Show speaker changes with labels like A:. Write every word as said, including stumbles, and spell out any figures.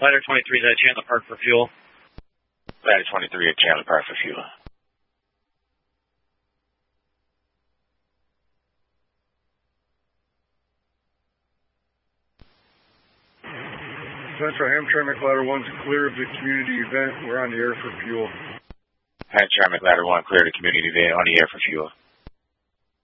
A: Ladder twenty-three is at Chandler Park for fuel.
B: Ladder twenty-three at Chandler Park for fuel.
C: Central Hamtramck Ladder one's clear of the community event. We're on the air for fuel.
B: Hamtramck Ladder one clear the community event on the air for fuel.